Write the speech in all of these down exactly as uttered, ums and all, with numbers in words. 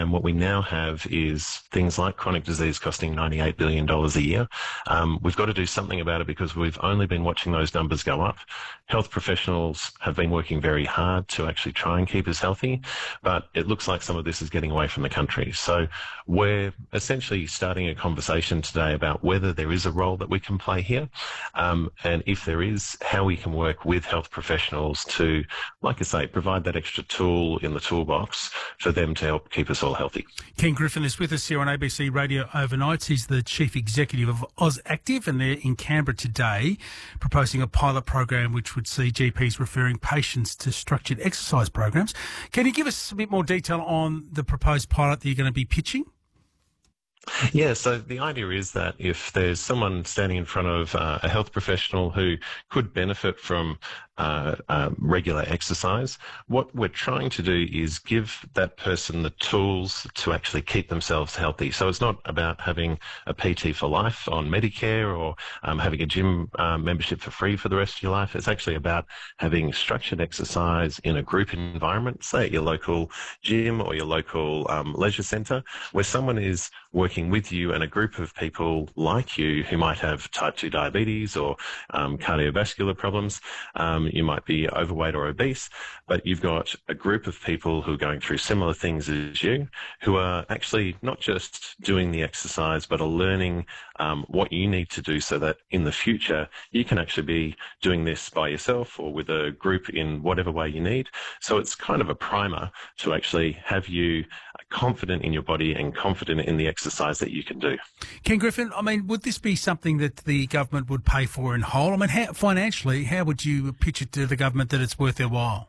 And what we now have is things like chronic disease costing ninety-eight billion dollars a year. Um, we've got to do something about it because we've only been watching those numbers go up. Health professionals have been working very hard to actually try and keep us healthy, but it looks like some of this is getting away from the country. So we're essentially starting a conversation today about whether there is a role that we can play here, um, and if there is, how we can work with health professionals to, like I say, provide that extra tool in the toolbox for them to help keep us all healthy. Ken Griffin is with us here on A B C Radio Overnights. He's the Chief Executive of AusActive, and they're in Canberra today proposing a pilot program which would see G Ps referring patients to structured exercise programs. Can you give us a bit more detail on the proposed pilot that you're going to be pitching? Yeah, so the idea is that if there's someone standing in front of uh, a health professional who could benefit from uh, uh, regular exercise, what we're trying to do is give that person the tools to actually keep themselves healthy. So it's not about having a P T for life on Medicare or um, having a gym uh, membership for free for the rest of your life. It's actually about having structured exercise in a group environment, say at your local gym or your local um, leisure centre, where someone is working with you and a group of people like you who might have type two diabetes or um, cardiovascular problems. Um, you might be overweight or obese, but you've got a group of people who are going through similar things as you, who are actually not just doing the exercise, but are learning um, what you need to do so that in the future you can actually be doing this by yourself or with a group in whatever way you need. So it's kind of a primer to actually have you confident in your body and confident in the exercise that you can do. Ken Griffin, I mean, would this be something that the government would pay for in whole? I mean, how, financially, how would you pitch it to the government that it's worth their while?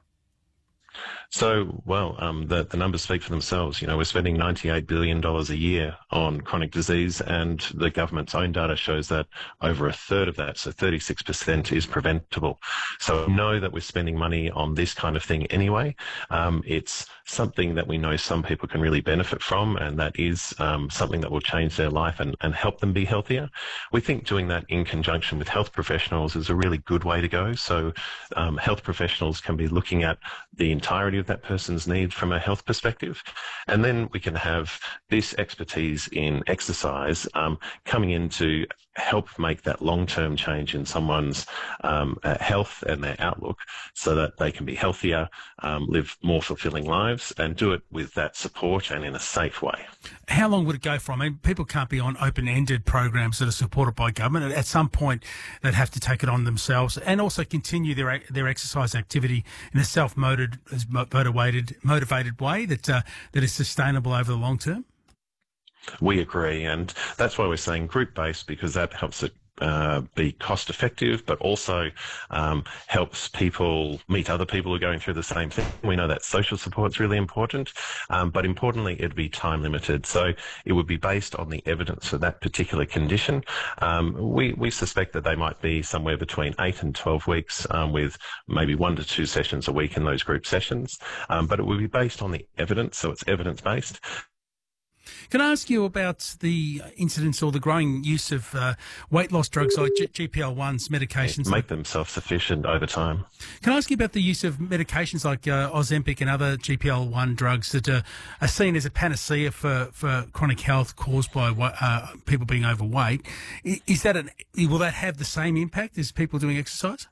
So, well, um, the, the numbers speak for themselves. You know, we're spending ninety-eight billion dollars a year on chronic disease, and the government's own data shows that over a third of that, so thirty-six percent, is preventable. So we know that we're spending money on this kind of thing anyway. Um, it's something that we know some people can really benefit from, and that is um, something that will change their life and, and help them be healthier. We think doing that in conjunction with health professionals is a really good way to go. So um, health professionals can be looking at the entirety of that person's needs from a health perspective. And then we can have this expertise in exercise um, coming in to help make that long-term change in someone's um, uh, health and their outlook so that they can be healthier, um, live more fulfilling lives, and do it with that support and in a safe way. How long would it go for? I mean, people can't be on open-ended programs that are supported by government. At some point, they'd have to take it on themselves and also continue their their exercise activity in a self-motivated motivated, motivated way that uh, that is sustainable over the long term. We agree, and that's why we're saying group-based, because that helps it uh, be cost-effective, but also um, helps people meet other people who are going through the same thing. We know that social support is really important, um, but importantly, it'd be time-limited. So it would be based on the evidence for that particular condition. Um, we, we suspect that they might be somewhere between eight and twelve weeks, um, with maybe one to two sessions a week in those group sessions, um, but it would be based on the evidence, so it's evidence-based. Can I ask you about the incidence or the growing use of uh, weight loss drugs like G P L ones, medications? Make them self-sufficient over time. Can I ask you about the use of medications like uh, Ozempic and other G P L one drugs that uh, are seen as a panacea for, for chronic health caused by uh, people being overweight? Is that an, will that have the same impact as people doing exercise?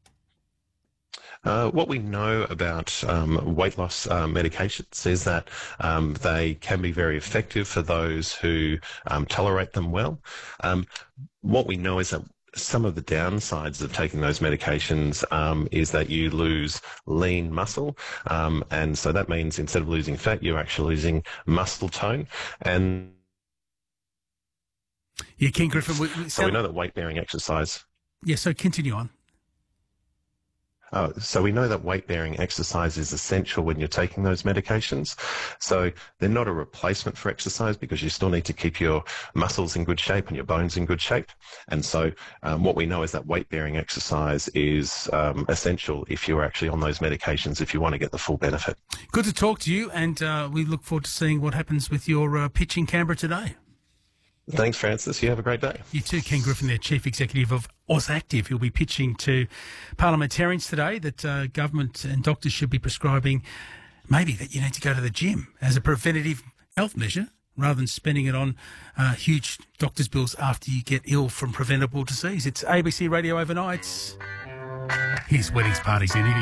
Uh, what we know about um, weight loss uh, medications is that um, they can be very effective for those who um, tolerate them well. Um, what we know is that some of the downsides of taking those medications um, is that you lose lean muscle, um, and so that means instead of losing fat, you're actually losing muscle tone. And yeah, Ken Griffin. We, we so we know that weight-bearing exercise. Yeah, so continue on. Uh, so we know that weight-bearing exercise is essential when you're taking those medications. So they're not a replacement for exercise because you still need to keep your muscles in good shape and your bones in good shape. And so um, what we know is that weight-bearing exercise is um, essential if you're actually on those medications, if you want to get the full benefit. Good to talk to you, and uh, we look forward to seeing what happens with your uh, pitch in Canberra today. Thanks, Francis. You have a great day. You too. Ken Griffin, the Chief Executive of AusActive. He'll be pitching to parliamentarians today that uh, government and doctors should be prescribing maybe that you need to go to the gym as a preventative health measure rather than spending it on uh, huge doctor's bills after you get ill from preventable disease. It's A B C Radio Overnights. Here's Weddings, Parties and Idiots.